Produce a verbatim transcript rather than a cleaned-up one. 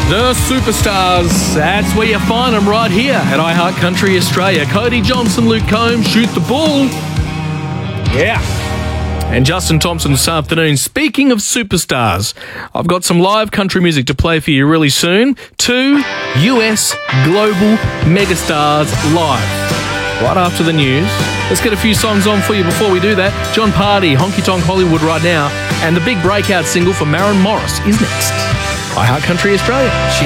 The Superstars. That's where you find them, right here at iHeart Country Australia. Cody Johnson, Luke Combs, Shoot the Bull. Yeah. And Justin Thompson this afternoon. Speaking of superstars, I've got some live country music to play for you really soon. Two U S global megastars live. Right after the news. Let's get a few songs on for you before we do that. John Party, Honky Tonk Hollywood right now. And the big breakout single for Maren Morris is next. iHeart Country Australia.